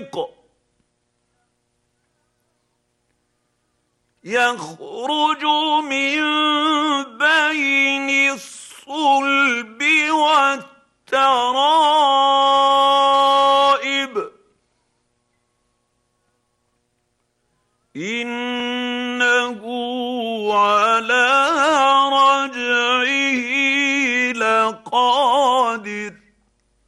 الصدق يخرج من بين الصلب والترائب إنه على